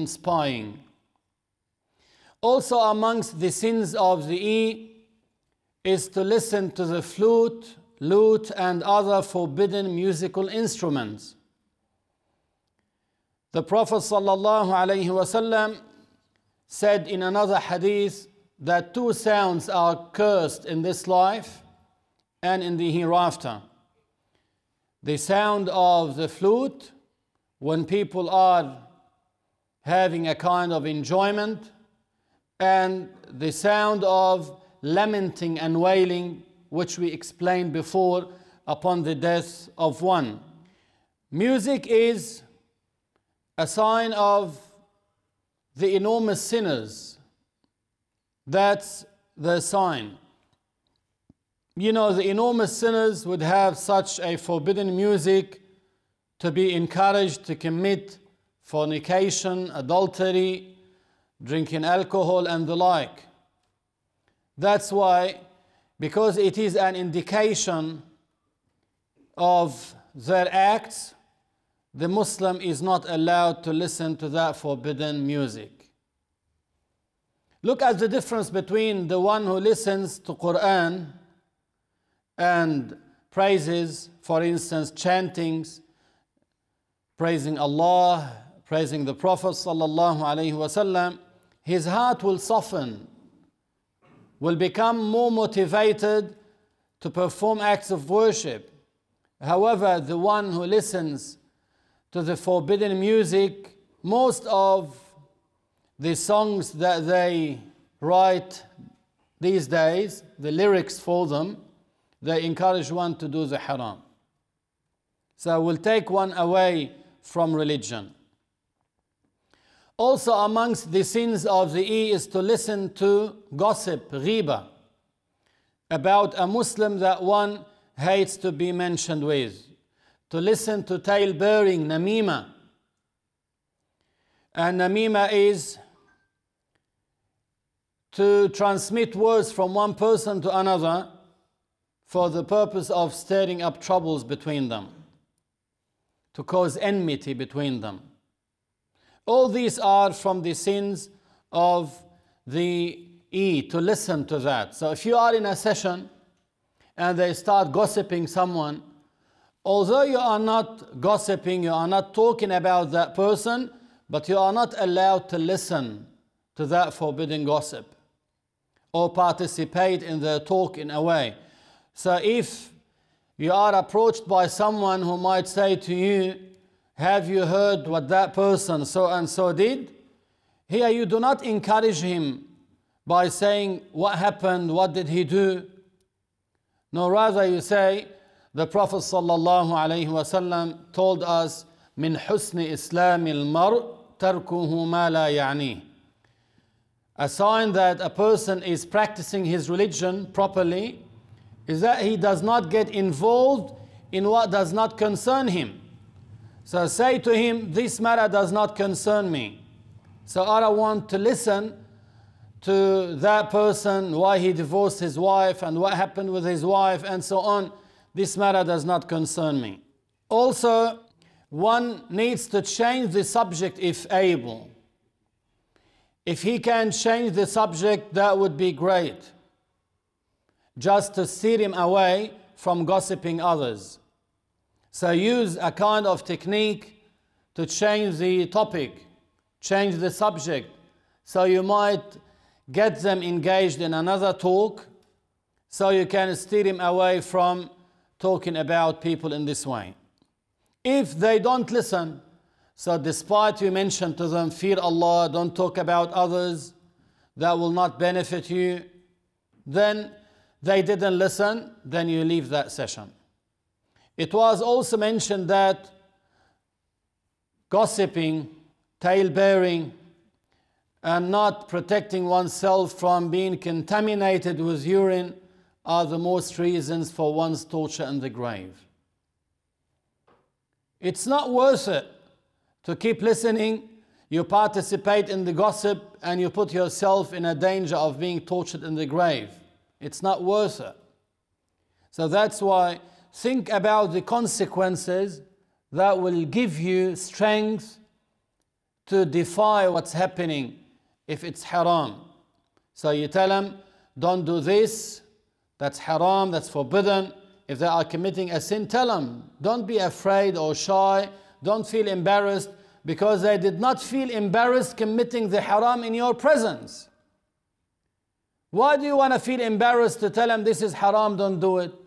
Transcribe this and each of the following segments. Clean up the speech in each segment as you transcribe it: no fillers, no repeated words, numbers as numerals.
in spying. Also amongst the sins of the ear is to listen to the flute, lute, and other forbidden musical instruments. The Prophet ﷺ said in another hadith that two sounds are cursed in this life and in the hereafter. The sound of the flute when people are having a kind of enjoyment, and the sound of lamenting and wailing, which we explained before, upon the death of one. Music is a sign of the enormous sinners. That's the sign. You know, the enormous sinners would have such a forbidden music to be encouraged to commit fornication, adultery, drinking alcohol, and the like. That's why, because it is an indication of their acts, the Muslim is not allowed to listen to that forbidden music. Look at the difference between the one who listens to Quran and praises, for instance, chantings, praising Allah, praising the Prophet sallallahu alaihi wasallam. His heart will soften, will become more motivated to perform acts of worship. However, the one who listens to the forbidden music, most of the songs that they write these days, the lyrics for them, they encourage one to do the haram. So it will take one away from religion. Also amongst the sins of the ear is to listen to gossip, ghiba, about a Muslim that one hates to be mentioned with. To listen to tale-bearing, namima. And namima is to transmit words from one person to another for the purpose of stirring up troubles between them, to cause enmity between them. All these are from the sins of the ear, to listen to that. So if you are in a session and they start gossiping someone, although you are not gossiping, you are not talking about that person, but you are not allowed to listen to that forbidden gossip or participate in their talk in a way. So if you are approached by someone who might say to you, have you heard what that person so and so did? Here you do not encourage him by saying, what happened, what did he do? No, rather you say, the Prophet ﷺ told us, min husni islamil mar tarkuhu ma la ya'ni. A sign that a person is practicing his religion properly is that he does not get involved in what does not concern him. So say to him, this matter does not concern me. So I don't want to listen to that person, why he divorced his wife and what happened with his wife and so on. This matter does not concern me. Also, one needs to change the subject if able. If he can change the subject, that would be great. Just to steer him away from gossiping others. So use a kind of technique to change the topic, change the subject. So you might get them engaged in another talk, so you can steer him away from talking about people in this way. If they don't listen, so despite you mention to them, fear Allah, don't talk about others, that will not benefit you, then they didn't listen, then you leave that session. It was also mentioned that gossiping, tale-bearing, and not protecting oneself from being contaminated with urine are the most reasons for one's torture in the grave. It's not worth it to keep listening. You participate in the gossip and you put yourself in a danger of being tortured in the grave. It's not worth it. So that's why think about the consequences that will give you strength to defy what's happening if it's haram. So you tell them, don't do this, that's haram, that's forbidden. If they are committing a sin, tell them, don't be afraid or shy, don't feel embarrassed, because they did not feel embarrassed committing the haram in your presence. Why do you want to feel embarrassed to tell them this is haram, don't do it?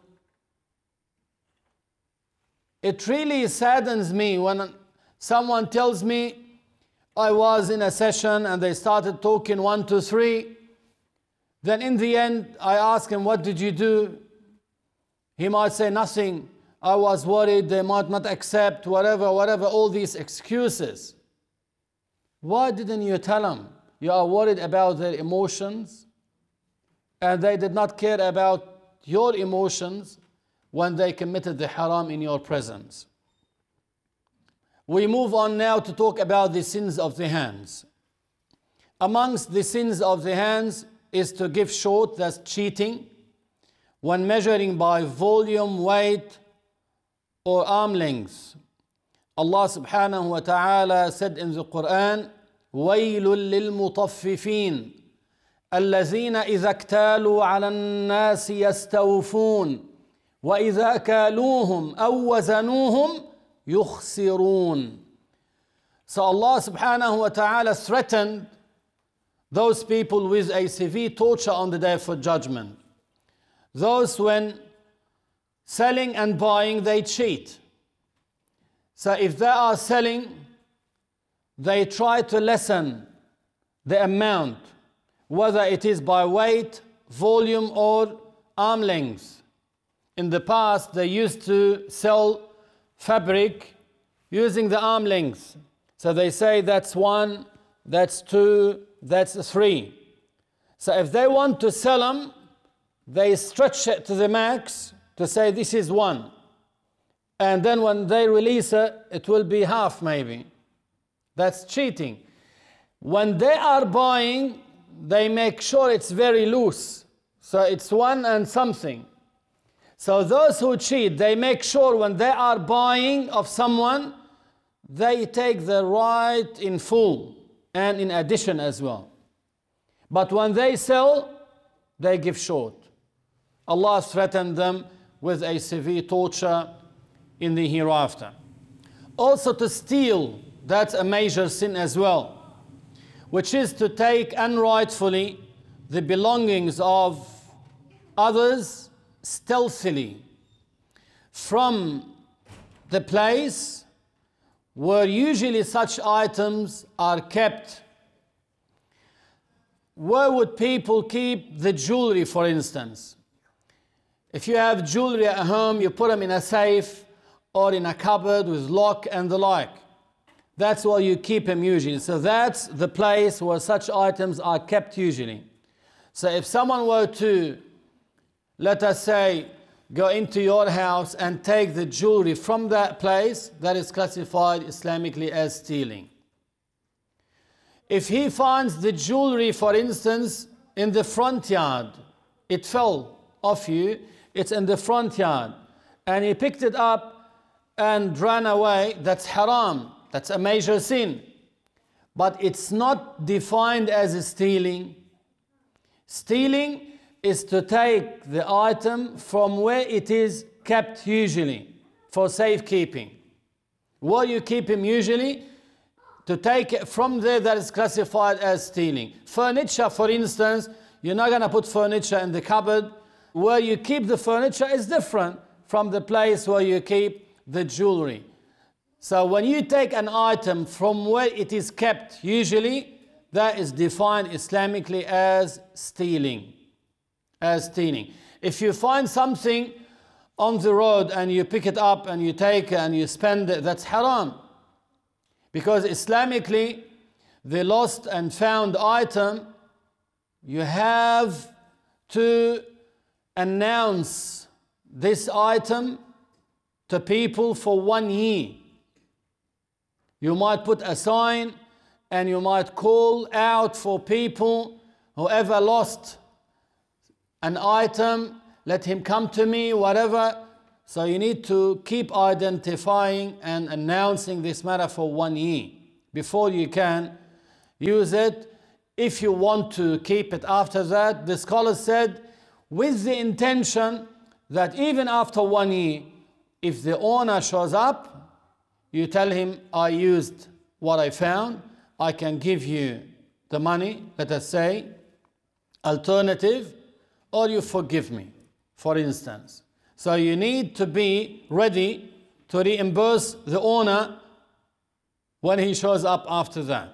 It really saddens me when someone tells me, I was in a session and they started talking 1, 2, 3. Then in the end, I ask him, what did you do? He might say nothing. I was worried they might not accept, whatever, all these excuses. Why didn't you tell them? You are worried about their emotions, and they did not care about your emotions when they committed the haram in your presence. We move on now to talk about the sins of the hands. Amongst the sins of the hands is to give short, that's cheating, when measuring by volume, weight, or arm length. Allah subhanahu wa ta'ala said in the Quran, وَيْلٌ لِلْمُطَفِّفِينَ الَّذِينَ إِذَا اكْتَالُوا عَلَى النَّاسِ يَسْتَوْفُونَ وَإِذَا كَالُوهُمْ أَوْ وَزَنُوهُمْ يُخْسِرُونَ. So Allah subhanahu wa ta'ala threatened those people with a severe torture on the day for judgment. Those when selling and buying, they cheat. So if they are selling, they try to lessen the amount, whether it is by weight, volume, or arm length. In the past, they used to sell fabric using the arm length. So they say that's 1, that's 2, that's 3. So if they want to sell them, they stretch it to the max to say this is 1. And then when they release it, it will be half maybe. That's cheating. When they are buying, they make sure it's very loose. So it's 1 and something. So those who cheat, they make sure when they are buying of someone, they take the right in full and in addition as well. But when they sell, they give short. Allah threatened them with a severe torture in the hereafter. Also to steal, that's a major sin as well, which is to take unrightfully the belongings of others stealthily from the place where usually such items are kept. Where would people keep the jewelry, for instance? If you have jewelry at home, you put them in a safe or in a cupboard with lock and the like. That's where you keep them usually. So that's the place where such items are kept usually. So if someone were to, let us say, go into your house and take the jewelry from that place, that is classified Islamically as stealing. If he finds the jewelry, for instance, in the front yard, it fell off you, it's in the front yard, and he picked it up and ran away, that's haram, that's a major sin. But it's not defined as stealing. Stealing is to take the item from where it is kept usually for safekeeping. Where you keep him usually, to take it from there, that is classified as stealing. Furniture, for instance, you're not going to put furniture in the cupboard. Where you keep the furniture is different from the place where you keep the jewelry. So when you take an item from where it is kept usually, that is defined Islamically as stealing. As stealing. If you find something on the road and you pick it up and you take it and you spend it, that's haram. Because Islamically, the lost and found item, you have to announce this item to people for 1 year. You might put a sign and you might call out for people, whoever lost an item, let him come to me, whatever. So you need to keep identifying and announcing this matter for 1 year. before you can use it. If you want to keep it after that, the scholar said, with the intention that even after 1 year, if the owner shows up, you tell him, I used what I found, I can give you the money, let us say, alternative, or you forgive me, for instance. So you need to be ready to reimburse the owner when he shows up after that.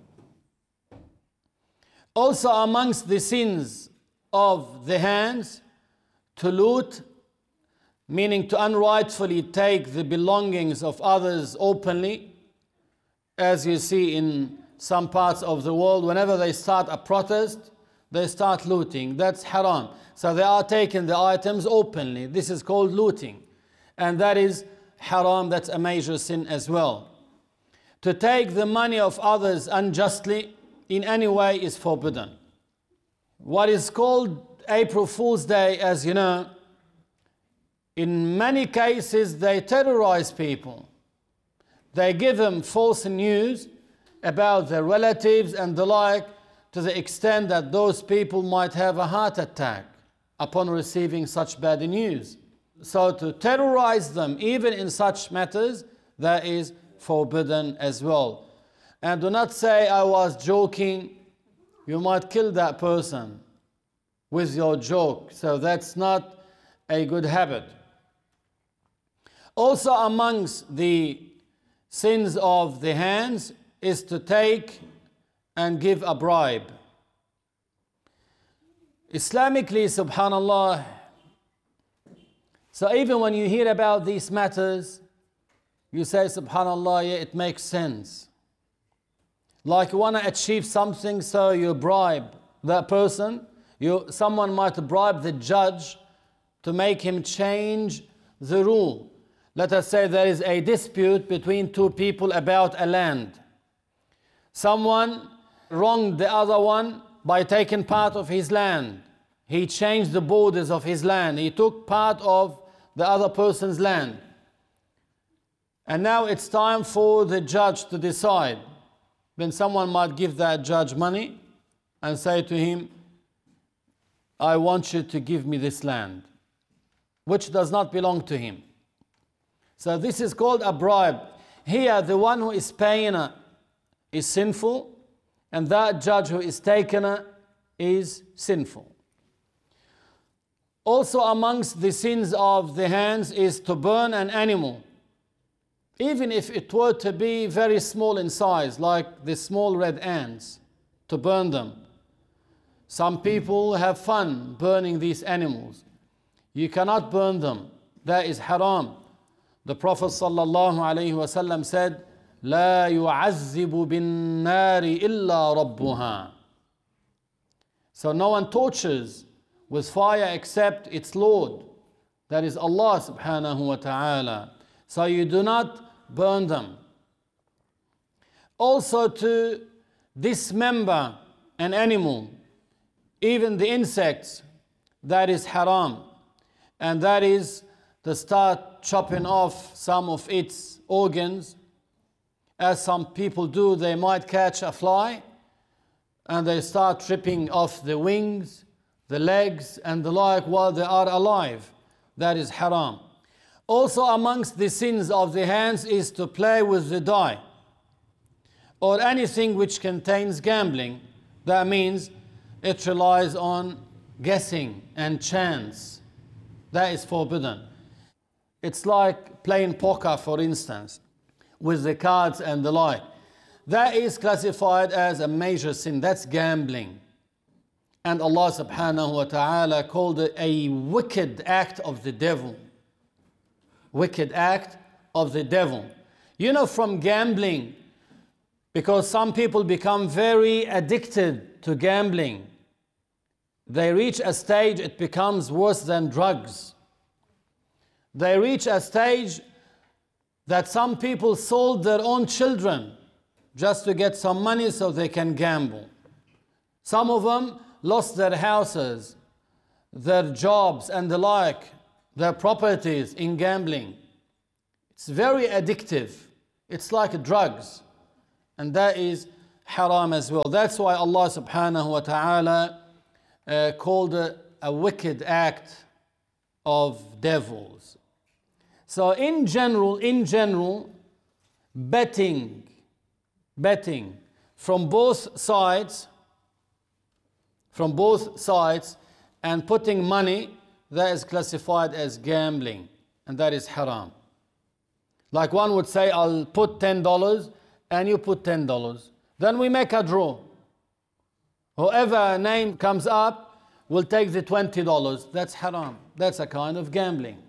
Also amongst the sins of the hands, to loot, meaning to unrightfully take the belongings of others openly, as you see in some parts of the world, whenever they start a protest, they start looting. That's haram. So they are taking the items openly. This is called looting. And that is haram, that's a major sin as well. To take the money of others unjustly in any way is forbidden. What is called April Fool's Day, as you know, in many cases they terrorize people. They give them false news about their relatives and the like, to the extent that those people might have a heart attack upon receiving such bad news. So to terrorize them, even in such matters, that is forbidden as well. And do not say, I was joking. You might kill that person with your joke. So that's not a good habit. Also amongst the sins of the hands is to take and give a bribe. Islamically, subhanallah, so even when you hear about these matters, you say, subhanallah, yeah, it makes sense. Like you want to achieve something, so you bribe that person. Someone might bribe the judge to make him change the rule. Let us say there is a dispute between two people about a land. Someone wronged the other one by taking part of his land. He changed the borders of his land. He took part of the other person's land. And now it's time for the judge to decide. Then someone might give that judge money and say to him, I want you to give me this land, which does not belong to him. So this is called a bribe. Here, the one who is paying is sinful, and that judge who is taking is sinful. Also amongst the sins of the hands is to burn an animal, even if it were to be very small in size, like the small red ants, to burn them. Some people have fun burning these animals. You cannot burn them. That is haram. The Prophet ﷺ said, لا يعذب بالنار إلا ربها. So no one tortures with fire except its Lord. That is Allah subhanahu wa ta'ala. So you do not burn them. Also to dismember an animal, even the insects, that is haram. And that is to start chopping off some of its organs. As some people do, they might catch a fly and they start ripping off the wings, the legs and the like while they are alive. That is haram. Also amongst the sins of the hands is to play with the die or anything which contains gambling. That means it relies on guessing and chance. That is forbidden. It's like playing poker, for instance, with the cards and the like. That is classified as a major sin. That's gambling. And Allah subhanahu wa ta'ala called it a wicked act of the devil. Wicked act of the devil. You know, from gambling, because some people become very addicted to gambling. They reach a stage it becomes worse than drugs. They reach a stage that some people sold their own children just to get some money so they can gamble. Some of them lost their houses, their jobs and the like, their properties in gambling. It's very addictive. It's like drugs. And that is haram as well. That's why Allah subhanahu wa ta'ala called it a wicked act of devils. So in general, betting from both sides, and putting money, that is classified as gambling, and that is haram. Like one would say, I'll put $10 and you put $10. Then we make a draw. Whoever name comes up will take the $20. That's haram. That's a kind of gambling.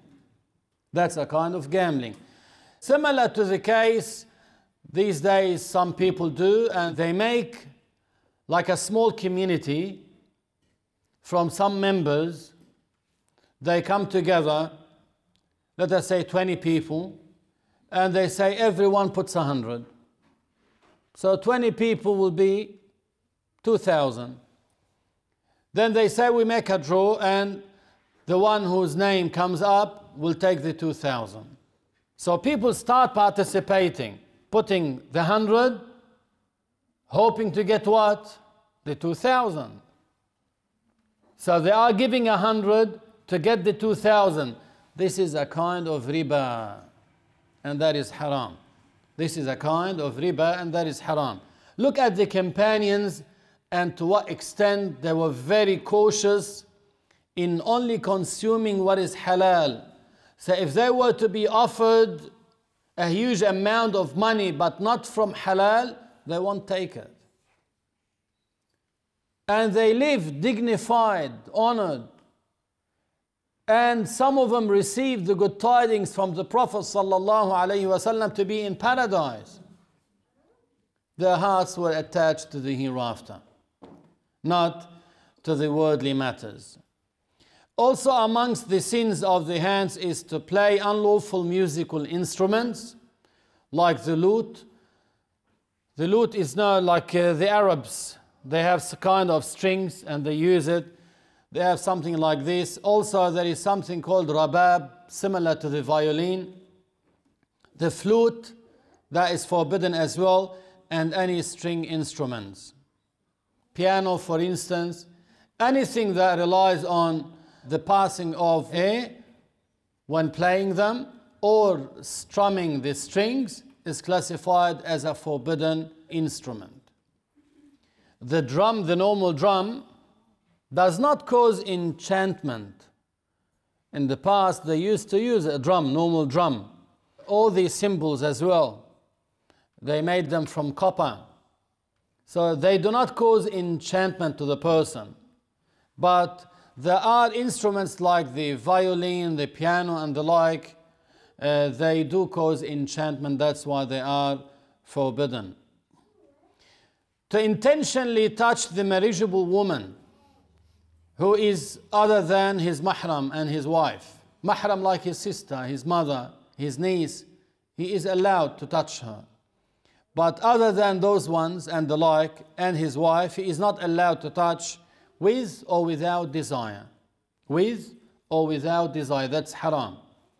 Similar to the case these days some people do, and they make like a small community from some members. They come together, let us say 20 people, and they say everyone puts 100. So 20 people will be 2,000. Then they say we make a draw, and the one whose name comes up will take the 2,000. So people start participating, putting the 100, hoping to get what? The 2,000. So they are giving 100 to get the 2,000. This is a kind of riba, and that is haram. This is a kind of riba, and that is haram. Look at the companions and to what extent they were very cautious in only consuming what is halal. So if they were to be offered a huge amount of money but not from halal, they won't take it. And they live dignified, honored. And some of them received the good tidings from the Prophet ﷺ to be in paradise. Their hearts were attached to the hereafter, not to the worldly matters. Also amongst the sins of the hands is to play unlawful musical instruments like the lute. The lute is now like the Arabs. They have some kind of strings and they use it. They have something like this. Also there is something called rabab, similar to the violin. The flute, that is forbidden as well, and any string instruments. Piano, for instance, anything that relies on the passing of air when playing them or strumming the strings is classified as a forbidden instrument. The drum, the normal drum, does not cause enchantment. In the past, they used to use a drum, normal drum. All these cymbals as well, they made them from copper. So they do not cause enchantment to the person. But there are instruments like the violin, the piano, and the like. They do cause enchantment. That's why they are forbidden. To intentionally touch the marriageable woman who is other than his mahram and his wife. Mahram like his sister, his mother, his niece, he is allowed to touch her. But other than those ones and the like, and his wife, he is not allowed to touch with or without desire. With or without desire, that's haram.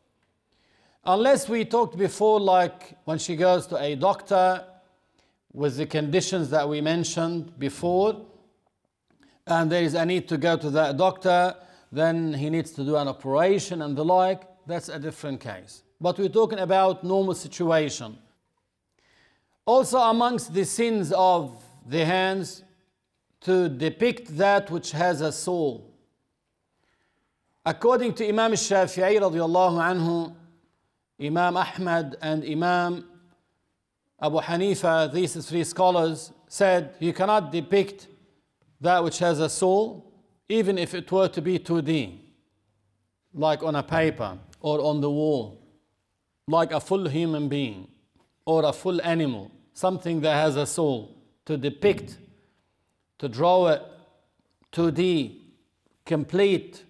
Unless we talked before, like when she goes to a doctor with the conditions that we mentioned before, and there is a need to go to that doctor, then he needs to do an operation and the like, that's a different case. But we're talking about normal situation. Also amongst the sins of the hands, to depict that which has a soul. According to Imam Shafi'i radiallahu anhu, Imam Ahmad and Imam Abu Hanifa, these three scholars, said you cannot depict that which has a soul, even if it were to be 2D, like on a paper or on the wall, like a full human being or a full animal, something that has a soul, to depict, to draw it 2D, complete,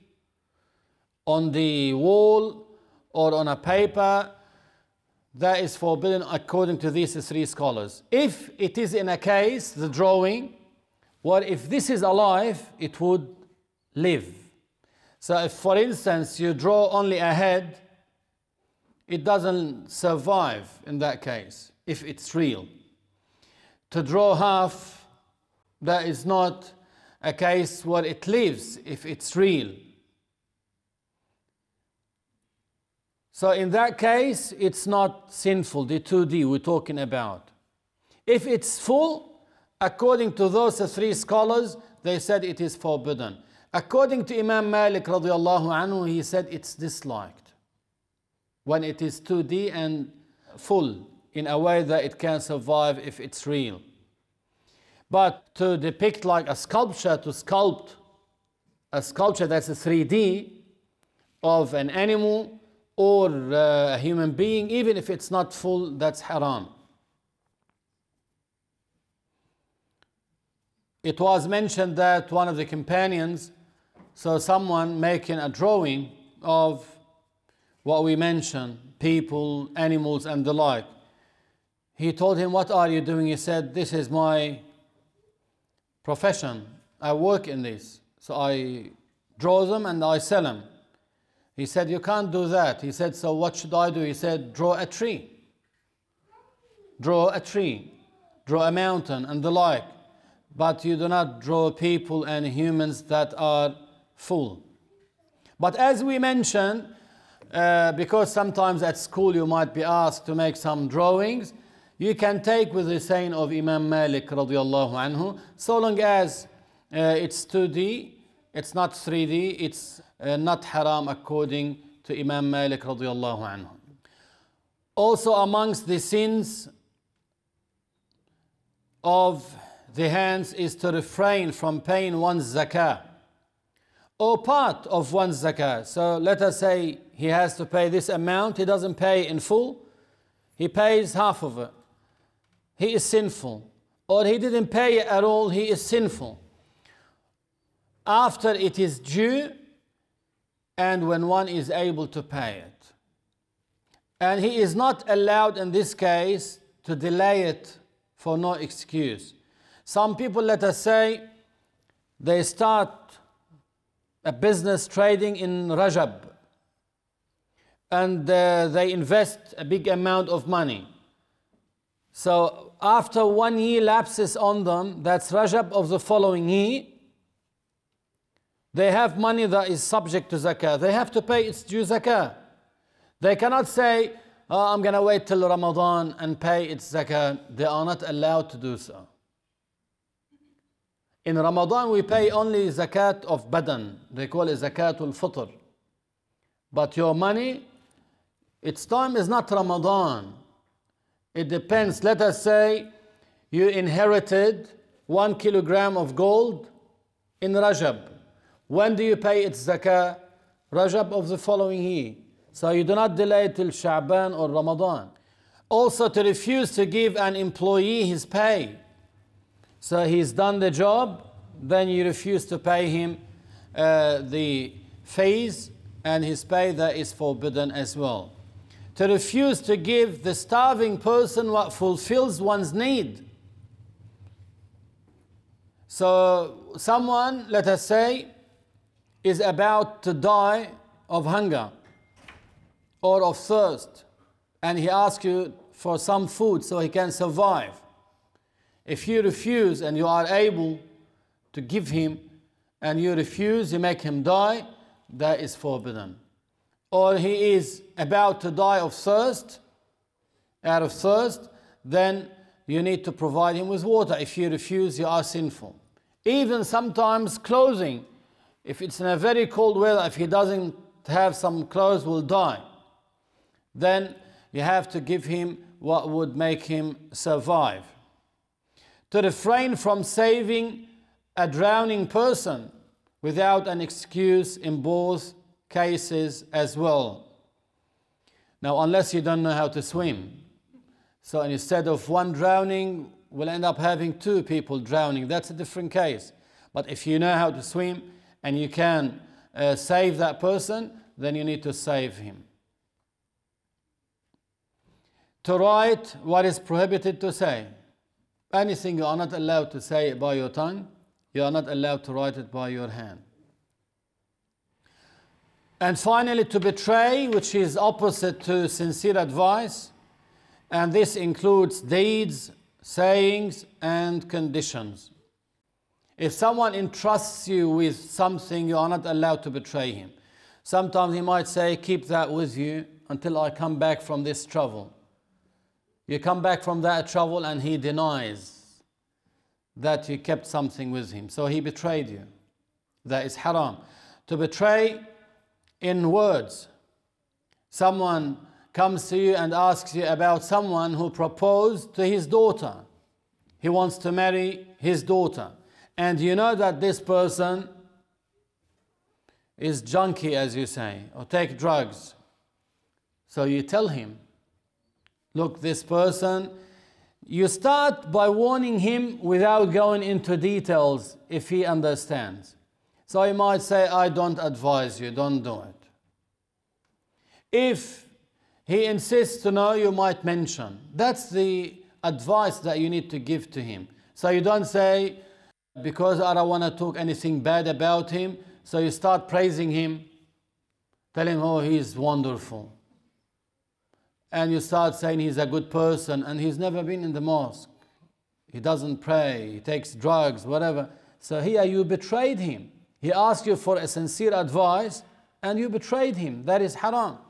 on the wall or on a paper, that is forbidden according to these three scholars. If it is in a case, the drawing, well, if this is alive, it would live. So if, for instance, you draw only a head, it doesn't survive in that case, if it's real. to draw half, that is not a case where it lives if it's real. So in that case, it's not sinful, the 2D we're talking about. If it's full, according to those three scholars, they said it is forbidden. According to Imam Malik radiallahu anhu, he said it's disliked when it is 2D and full in a way that it can survive if it's real. But to depict like a sculpture, to sculpt a sculpture that's a 3D of an animal or a human being, even if it's not full, that's haram. It was mentioned that one of the companions saw someone making a drawing of what we mentioned, people, animals, and the like. He told him, "What are you doing?" He said, "This is my profession. I work in this. So I draw them and I sell them." He said, "You can't do that." He said, "So what should I do?" He said, "Draw a tree. Draw a tree. Draw a mountain and the like. But you do not draw people and humans that are full." But as we mentioned, because sometimes at school you might be asked to make some drawings, you can take with the saying of Imam Malik radiallahu anhu, so long as it's 2D, it's not 3D, it's not haram according to Imam Malik radiallahu anhu. Also amongst the sins of the hands is to refrain from paying one's zakah or part of one's zakah. So let us say he has to pay this amount, he doesn't pay in full, he pays half of it. He is sinful. Or he didn't pay it at all, he is sinful. After it is due and when one is able to pay it. And he is not allowed in this case to delay it for no excuse. Some people, let us say, they start a business trading in Rajab and they invest a big amount of money. So after 1 year lapses on them, that's Rajab of the following year, they have money that is subject to zakah. They have to pay its due zakah. They cannot say, "Oh, I'm going to wait till Ramadan and pay its zakah." They are not allowed to do so. In Ramadan, we pay only zakat of badan. They call it zakatul fitr. But your money, its time is not Ramadan. It depends. Let us say you inherited 1 kilogram of gold in Rajab. When do you pay its zakah? Rajab of the following year. So you do not delay till Sha'ban or Ramadan. Also to refuse to give an employee his pay. So he's done the job, then you refuse to pay him the fees and his pay, that is forbidden as well. To refuse to give the starving person what fulfills one's need. So someone, let us say, is about to die of hunger or of thirst, and he asks you for some food so he can survive. If you refuse and you are able to give him and you refuse, you make him die, that is forbidden. Or he is about to die of thirst, out of thirst, then you need to provide him with water. If you refuse, you are sinful. Even sometimes clothing. If it's in a very cold weather, if he doesn't have some clothes, will die. Then you have to give him what would make him survive. To refrain from saving a drowning person without an excuse in both cases as well. Now, unless you don't know how to swim. So instead of one drowning, we'll end up having 2 people drowning. That's a different case. But if you know how to swim and you can save that person, then you need to save him. To write what is prohibited to say. Anything you are not allowed to say by your tongue, you are not allowed to write it by your hand. And finally, to betray, which is opposite to sincere advice, and this includes deeds sayings and conditions. If someone entrusts you with something, you are not allowed to betray him. Sometimes he might say, keep that with you until I come back from this travel. You come back from that travel and he denies that you kept something with him. So he betrayed you. That is haram. To betray in words. Someone comes to you and asks you about someone who proposed to his daughter. He wants to marry his daughter. And you know that this person is junkie, as you say, or take drugs. So you tell him, look, this person, you start by warning him without going into details if he understands. So you might say, I don't advise you, don't do it. If he insists to know, you might mention. That's the advice that you need to give to him. So you don't say, because I don't want to talk anything bad about him, so you start praising him, tell him, oh, he's wonderful. And you start saying he's a good person and he's never been in the mosque. He doesn't pray, he takes drugs, whatever. So here you betrayed him. He asked you for a sincere advice and you betrayed him. That is haram.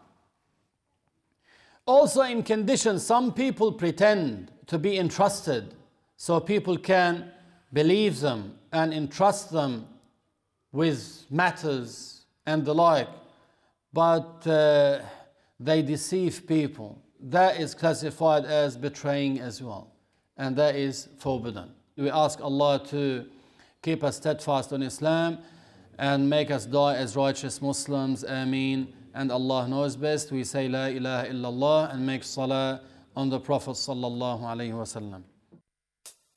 Also in conditions, some people pretend to be entrusted so people can believe them and entrust them with matters and the like, but they deceive people. That is classified as betraying as well, and that is forbidden. We ask Allah to keep us steadfast on Islam and make us die as righteous Muslims. Ameen. And Allah knows best. We say La ilaha illallah and make salah on the Prophet sallallahu alaihi wasallam.